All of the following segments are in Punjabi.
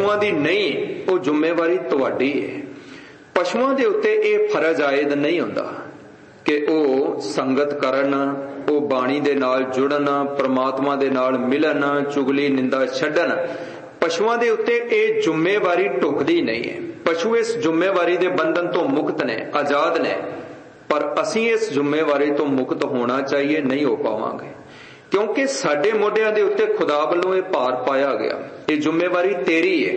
ਪਸ਼ੂਆਂ ਦੀ ਨਹੀਂ, ਉਹ ਜ਼ਿੰਮੇਵਾਰੀ ਤੁਹਾਡੀ ਹੈ। ਪਸ਼ੂਆਂ ਦੇ ਉੱਤੇ ਇਹ ਫਰਜ਼ ਆਇਦ ਨਹੀਂ ਹੁੰਦਾ ਕਿ ਉਹ ਸੰਗਤ ਕਰਨ, ਉਹ ਬਾਣੀ ਦੇ ਨਾਲ ਜੁੜਨ, ਪ੍ਰਮਾਤਮਾ ਦੇ ਨਾਲ ਮਿਲਣ, ਚੁਗਲੀ ਨਿੰਦਾ ਛੱਡਣ। ਪਸ਼ੂਆਂ ਦੇ ਉੱਤੇ ਇਹ ਜ਼ਿੰਮੇਵਾਰੀ ਢੁਕਦੀ ਨਹੀਂ ਹੈ। ਪਸ਼ੂ ਇਸ ਜ਼ਿੰਮੇਵਾਰੀ ਦੇ ਬੰਧਨ ਤੋਂ ਮੁਕਤ ਨੇ, ਆਜ਼ਾਦ ਨੇ, ਪਰ ਅਸੀਂ ਇਸ ਜ਼ਿੰਮੇਵਾਰੀ ਤੋਂ ਮੁਕਤ ਹੋਣਾ ਚਾਹੀਏ, ਨਹੀਂ ਹੋ ਪਾਵਾਂਗੇ, ਕਿਉਂਕਿ ਸਾਡੇ ਮੋਢਿਆਂ ਦੇ ਉੱਤੇ ਖੁਦਾ ਵੱਲੋਂ ਇਹ ਭਾਰ ਪਾਇਆ ਗਿਆ, ਇਹ ਜ਼ਿੰਮੇਵਾਰੀ ਤੇਰੀ ਹੈ।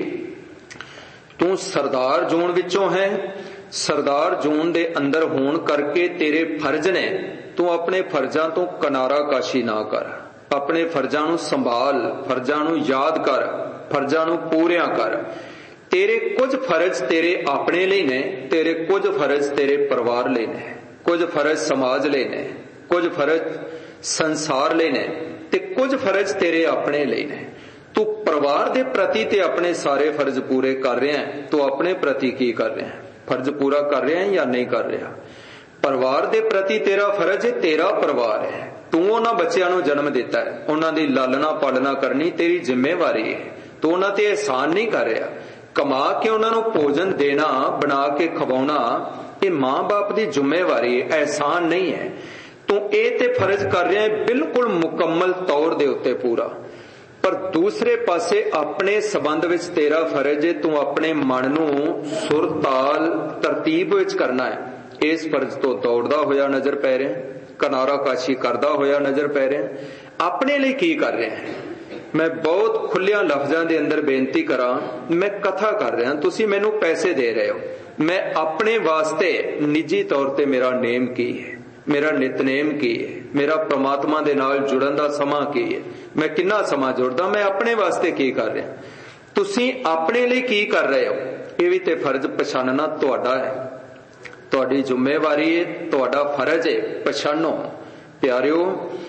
ਤੂੰ ਸਰਦਾਰ ਜੂਨ ਵਿੱਚੋਂ ਹੈ, ਸਰਦਾਰ ਜੂਨ ਦੇ ਅੰਦਰ ਹੋਣ ਕਰਕੇ ਤੇਰੇ ਫਰਜ਼ ਨੇ। ਤੂੰ ਆਪਣੇ ਫਰਜ਼ਾਂ ਤੋਂ ਕਿਨਾਰਾ ਕਾਸ਼ੀ ਨਾ ਕਰ, ਆਪਣੇ ਫਰਜ਼ਾਂ ਨੂੰ ਸੰਭਾਲ, ਫਰਜ਼ਾਂ ਨੂੰ ਯਾਦ ਕਰ, ਫਰਜ਼ਾਂ ਨੂੰ ਪੂਰਿਆਂ ਕਰ। ਤੇਰੇ ਕੁਝ ਫਰਜ਼ ਤੇਰੇ ਆਪਣੇ ਲਈ ਨੇ, ਤੇਰੇ ਕੁਝ ਫਰਜ਼ ਤੇਰੇ ਪਰਿਵਾਰ ਲਈ ਨੇ, ਕੁਝ ਫਰਜ਼ ਸਮਾਜ ਲਈ ਨੇ, ਕੁਝ ਫਰਜ਼ ਸੰਸਾਰ ਲਈ ਨੇ, ਤੇ ਕੁਝ ਫਰਜ਼ ਤੇਰੇ ਆਪਣੇ ਲਈ ਨੇ। ਤੂੰ ਪਰਿਵਾਰ ਦੇ ਪ੍ਰਤੀ ਤੇ ਆਪਣੇ ਸਾਰੇ ਫਰਜ਼ ਪੂਰੇ ਕਰ ਰਿਹਾ ਹੈ। ਤੂੰ ਆਪਣੇ ਪ੍ਰਤੀ ਕੀ ਕਰ ਰਿਹਾ ਹੈ? ਫਰਜ਼ ਪੂਰਾ ਕਰ ਰਿਹਾ ਹੈ ਜਾਂ ਨਹੀਂ ਕਰ ਰਿਹਾ? ਪਰਿਵਾਰ ਦੇ ਪ੍ਰਤੀ ਤੇਰਾ ਫਰਜ਼ ਹੈ, ਤੇਰਾ ਪਰਿਵਾਰ ਹੈ। ਤੂੰ ਉਹਨਾਂ ਬੱਚਿਆਂ ਨੂੰ ਜਨਮ ਦਿੱਤਾ ਹੈ, ਉਹਨਾਂ ਦੀ ਲਾਲਣਾ ਪਾਲਣਾ ਕਰਨੀ ਤੇਰੀ ਜ਼ਿੰਮੇਵਾਰੀ ਹੈ। ਤੂੰ ਉਹਨਾਂ ਤੇ ਅਹਿਸਾਨ ਨਹੀਂ ਕਰ ਰਿਹਾ। ਕਮਾ ਕੇ ਉਹਨਾਂ ਨੂੰ ਭੋਜਨ ਦੇਣਾ, ਬਣਾ ਕੇ ਖਵਾਉਣਾ, ਇਹ ਮਾਂ-ਬਾਪ ਦੀ ਜ਼ਿੰਮੇਵਾਰੀ ਹੈ, ਅਹਿਸਾਨ ਨਹੀਂ ਹੈ। ਤੂੰ ਇਹ ਤੇ ਫਰਜ਼ ਕਰ ਰਿਹਾ ਹੈ ਬਿਲਕੁਲ ਮੁਕੰਮਲ ਤੌਰ ਦੇ ਉੱਤੇ ਪੂਰਾ। ਪਰ ਦੂਸਰੇ ਪਾਸੇ ਆਪਣੇ ਸੰਬੰਧ ਵਿੱਚ ਤੇਰਾ ਫਰਜ਼ ਹੈ, ਤੂੰ ਆਪਣੇ ਮਨ ਨੂੰ ਸੁਰ ਤਾਲ ਤਰਤੀਬ ਵਿੱਚ ਕਰਨਾ ਹੈ। ਇਸ ਫਰਜ਼ ਤੋਂ ਦੌੜਦਾ ਹੋਇਆ ਨਜ਼ਰ ਪੈ ਰਿਹਾ, ਕਿਨਾਰਾ ਕਾਸ਼ੀ ਕਰਦਾ ਹੋਇਆ ਨਜ਼ਰ ਪੈ ਰਿਹਾ। ਆਪਣੇ ਲਈ ਕੀ ਕਰ ਰਿਹਾ ਹੈ? ਮੈਂ ਬਹੁਤ ਖੁੱਲਿਆਂ ਲਫ਼ਜ਼ਾਂ ਦੇ ਅੰਦਰ ਬੇਨਤੀ ਕਰਾਂ, ਮੈਂ ਕਥਾ ਕਰ ਰਿਹਾ, ਤੁਸੀਂ ਮੈਨੂੰ ਪੈਸੇ ਦੇ ਰਹੇ ਹੋ, ਮੈਂ ਆਪਣੇ ਵਾਸਤੇ ਨਿੱਜੀ ਤੌਰ ਤੇ ਮੇਰਾ ਨੇਮ ਕੀ ਹੈ, ਮੇਰਾ ਨਿਤਨੇਮ ਕੀ ਹੈ, ਮੇਰਾ ਪ੍ਰਮਾਤਮਾ ਦੇ ਨਾਲ ਜੁੜਨ ਦਾ ਸਮਾਂ ਕੀ ਹੈ, ਮੈਂ ਕਿੰਨਾ ਸਮਾਂ ਜੁੜਦਾ, ਮੈਂ ਆਪਣੇ ਵਾਸਤੇ ਕੀ ਕਰ ਰਿਹਾ। ਤੁਸੀਂ ਆਪਣੇ ਲਈ ਕੀ ਕਰ ਰਹੇ ਹੋ? ਇਹ ਵੀ ਤੇ ਫਰਜ਼ ਪਛਾਣਨਾ ਤੁਹਾਡਾ ਹੈ, ਤੁਹਾਡੀ ਜ਼ਿੰਮੇਵਾਰੀ ਹੈ, ਤੁਹਾਡਾ ਫਰਜ਼ ਹੈ, ਪਛਾਣੋ। ਪਿਆਰਿਓ,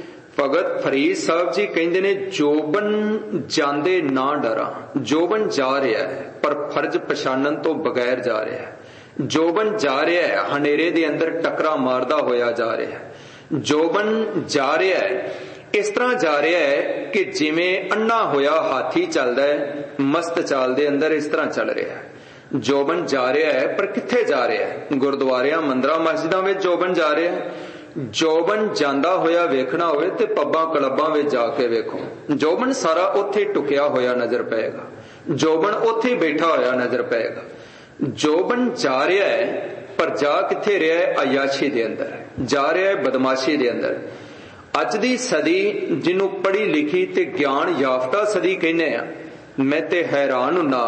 ਭਗਤ ਫਰੀਦ ਸਾਹਿਬ ਜੀ ਕਹਿੰਦੇ ਨੇ, ਜੋਬਨ ਜਾਂਦੇ ਨਾ ਡਰਾਂ। ਜੋਬਨ ਜਾ ਰਿਹਾ ਹੈ ਪਰ ਫਰਜ਼ ਪਛਾਣਨ ਤੋਂ ਬਗੈਰ ਜਾ ਰਿਹਾ ਹੈ। ਜੋਬਨ ਜਾ ਰਿਹਾ ਹੈ, ਹਨੇਰੇ ਦੇ ਅੰਦਰ ਟਕਰਾ ਮਾਰਦਾ ਹੋਇਆ ਜਾ ਰਿਹਾ ਹੈ। ਜੋਬਨ ਜਾ ਰਿਹਾ ਹੈ, ਇਸ ਤਰ੍ਹਾਂ ਜਾ ਰਿਹਾ ਹੈ ਕਿ ਜਿਵੇਂ ਅੰਨਾ ਹੋਇਆ ਹਾਥੀ ਚੱਲਦਾ ਹੈ, ਮਸਤ ਚਾਲ ਦੇ ਅੰਦਰ ਇਸ ਤਰ੍ਹਾਂ ਚੱਲ ਰਿਹਾ ਹੈ। ਜੋਬਨ ਜਾ ਰਿਹਾ ਹੈ, ਪਰ ਕਿੱਥੇ ਜਾ ਰਿਹਾ ਹੈ? ਗੁਰਦੁਆਰਿਆਂ, ਮੰਦਰਾਂ, ਮਸਜਿਦਾਂ ਵਿੱਚ ਜੋਬਨ ਜਾ ਰਿਹਾ ਹੈ। ਜੋਬਨ ਜਾਂਦਾ ਹੋਇਆ ਵੇਖਣਾ ਹੋਵੇ ਤੇ ਪੱਬਾਂ ਕਲੱਬਾਂ ਵਿੱਚ ਜਾ ਕੇ ਵੇਖੋ, ਜੋਬਨ ਸਾਰਾ ਉੱਥੇ ਟੁਕਿਆ ਹੋਇਆ ਨਜ਼ਰ ਪਏਗਾ, ਜੋਬਨ ਉੱਥੇ ਬੈਠਾ ਹੋਇਆ ਨਜ਼ਰ ਪਏਗਾ। ਜੋਬਨ ਜਾ ਰਿਹਾ ਹੈ, ਪਰ ਜਾ ਕਿੱਥੇ ਰਿਹਾ ਹੈ? ਅਯਾਸ਼ੀ ਦੇ ਅੰਦਰ ਜਾ ਰਿਹਾ ਹੈ, ਬਦਮਾਸ਼ੀ ਦੇ ਅੰਦਰ। ਅੱਜ ਦੀ ਸਦੀ ਜਿਹਨੂੰ ਪੜ੍ਹੀ ਲਿਖੀ ਤੇ ਗਿਆਨ ਯਾਫਤਾ ਸਦੀ ਕਹਿੰਦੇ ਆ, ਮੈਂ ਤੇ ਹੈਰਾਨ ਹੁੰਨਾ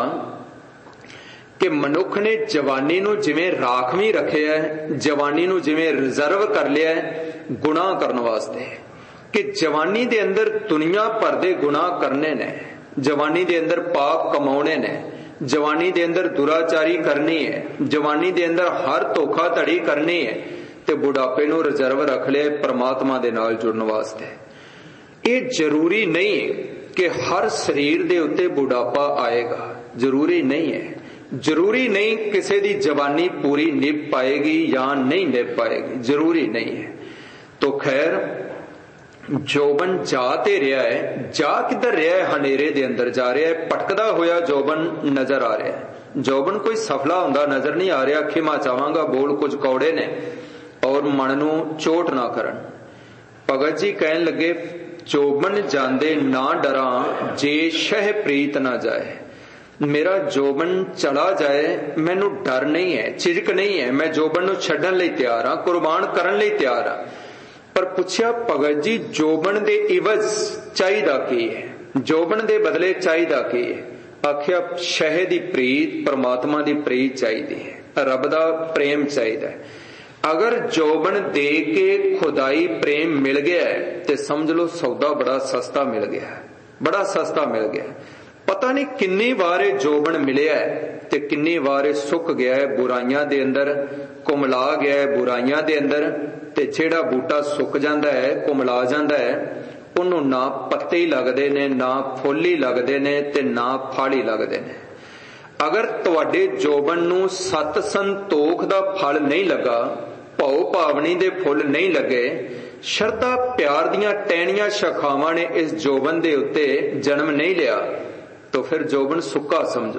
ਕਿ ਮਨੁੱਖ ਨੇ ਜਵਾਨੀ ਨੂੰ ਜਿਵੇਂ ਰਾਖਵੀਂ ਰੱਖਿਆ ਹੈ, ਜਵਾਨੀ ਨੂੰ ਜਿਵੇਂ ਰਿਜ਼ਰਵ ਕਰ ਲਿਆ ਹੈ ਗੁਨਾਹ ਕਰਨ ਵਾਸਤੇ, ਕਿ ਜਵਾਨੀ ਦੇ ਅੰਦਰ ਦੁਨੀਆ ਭਰ ਦੇ ਗੁਨਾਹ ਕਰਨੇ ਨੇ, ਜਵਾਨੀ ਦੇ ਅੰਦਰ ਪਾਪ ਕਮਾਉਣੇ ਨੇ, ਜਵਾਨੀ ਦੇ ਅੰਦਰ ਦੁਰਾਚਾਰੀ ਕਰਨੀ ਹੈ, ਜਵਾਨੀ ਦੇ ਅੰਦਰ ਹਰ ਧੋਖਾ ਧੜੀ ਕਰਨੀ ਹੈ, ਤੇ ਬੁਢਾਪੇ ਨੂੰ ਰਿਜ਼ਰਵ ਰੱਖ ਲਿਆ ਪਰਮਾਤਮਾ ਦੇ ਨਾਲ ਜੁੜਨ ਵਾਸਤੇ। ਇਹ ਜ਼ਰੂਰੀ ਨਹੀਂ ਕਿ ਹਰ ਸਰੀਰ ਦੇ ਉੱਤੇ ਬੁਢਾਪਾ ਆਏਗਾ, ਜ਼ਰੂਰੀ ਨਹੀਂ ਹੈ। ਜ਼ਰੂਰੀ ਨਹੀਂ ਕਿਸੇ ਦੀ ਜਵਾਨੀ ਪੂਰੀ ਨਿਭ ਪਾਏਗੀ ਜਾਂ ਨਹੀਂ ਨਿਭ ਪਾਏਗੀ, ਜ਼ਰੂਰੀ ਨਹੀਂ ਹੈ। ਤੋ ਖੈਰ, ਜੋਬਨ ਜਾ ਤੇ ਰਿਹਾ ਹੈ, ਜਾ ਕਿੱਧਰ ਰਿਹਾ ਹੈ? ਹਨੇਰੇ ਦੇ ਅੰਦਰ ਜਾ ਰਿਹਾ ਹੈ, ਭਟਕਦਾ ਹੋਇਆ ਜੋਬਨ ਨਜ਼ਰ ਆ ਰਿਹਾ ਹੈ। ਜੋਬਨ ਕੋਈ ਸਫਲਾ ਹੁੰਦਾ ਨਜ਼ਰ ਨਹੀਂ ਆ ਰਿਹਾ। ਖਿਮਾ ਚਾਹਾਂਗਾ, ਬੋਲ ਕੁਝ ਕੌੜੇ ਨੇ ਔਰ ਮਨ ਨੂੰ ਚੋਟ ਨਾ ਕਰਨ। ਭਗਤ ਜੀ ਕਹਿਣ ਲੱਗੇ, ਜੋਬਨ ਜਾਂਦੇ ਨਾ ਡਰਾਂ, ਜੇ ਸ਼ਹਿ ਪ੍ਰੀਤ ਨਾ ਜਾਏ। ਮੇਰਾ ਜੋਬਨ ਚਲਾ ਜਾਏ, ਮੈਨੂੰ ਡਰ ਨਹੀਂ ਹੈ, ਝਿਜਕ ਨਹੀਂ ਹੈ, ਮੈਂ ਜੋਬਨ ਨੂੰ ਛੱਡਣ ਲਈ ਤਿਆਰ ਹਾਂ, ਕੁਰਬਾਨ ਕਰਨ ਲਈ ਤਿਆਰ ਹਾਂ। ਪਰ ਪੁੱਛਿਆ, ਭਗਤ ਜੀ ਜੋਬਨ ਦੇ ਇਵਜ਼ ਚਾਹੀਦਾ ਕੀ ਹੈ? ਜੋਬਨ ਦੇ ਬਦਲੇ ਚਾਹੀਦਾ ਕੀ ਹੈ? ਆਖਿਆ, ਸ਼ਹਿ ਦੀ ਪ੍ਰੀਤ, ਪਰਮਾਤਮਾ ਦੀ ਪ੍ਰੀਤ ਚਾਹੀਦੀ ਹੈ, ਰੱਬ ਦਾ ਪ੍ਰੇਮ ਚਾਹੀਦਾ ਹੈ। ਅਗਰ ਜੋਬਨ ਦੇ ਕੇ ਖੁਦਾਈ ਪ੍ਰੇਮ ਮਿਲ ਗਿਆ ਤੇ ਸਮਝ ਲਓ ਸੌਦਾ ਬੜਾ ਸਸਤਾ ਮਿਲ ਗਿਆ, ਬੜਾ ਸਸਤਾ ਮਿਲ ਗਿਆ। ਪਤਾ ਨਹੀਂ ਕਿੰਨੀ ਵਾਰ ਇਹ ਜੋਬਨ ਮਿਲਿਆ ਤੇ ਕਿੰਨੀ ਵਾਰ ਇਹ ਸੁੱਕ ਗਿਆ ਹੈ, ਬੁਰਾਈਆਂ ਦੇ ਅੰਦਰ ਕੁਮਲਾ ਗਿਆ ਹੈ, ਬੁਰਾਈਆਂ ਦੇ ਅੰਦਰ। ਤੇ ਜਿਹੜਾ ਬੂਟਾ ਸੁੱਕ ਜਾਂਦਾ ਹੈ, ਕੁਮਲਾ ਜਾਂਦਾ ਹੈ, ਉਹਨੂੰ ਨਾ ਪੱਤੇ ਹੀ ਲੱਗਦੇ ਨੇ, ਨਾ ਫੁੱਲ ਹੀ ਲੱਗਦੇ ਨੇ, ਤੇ ਨਾ ਫਲ ਹੀ ਲੱਗਦੇ ਨੇ। ਅਗਰ ਤੁਹਾਡੇ ਜੋਬਨ ਨੂੰ ਸਤ ਸੰਤੋਖ ਦਾ ਫਲ ਨਹੀਂ ਲੱਗਾ, ਭਉ ਭਾਵਨੀ ਦੇ ਫੁੱਲ ਨਹੀਂ ਲੱਗੇ, ਸ਼ਰਧਾ ਪਿਆਰ ਦੀਆਂ ਟਹਿਣੀਆਂ ਸ਼ਾਖਾਵਾਂ ਨੇ ਇਸ ਜੋਬਨ ਦੇ ਉੱਤੇ ਜਨਮ ਨਹੀਂ ਲਿਆ, तो फिर जोबन सुक्का समझो।